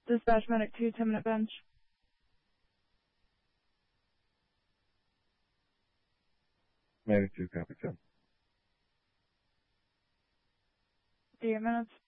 Dispatch medic 2, 10-minute bench. Medic 2, copy 10. 8 minutes.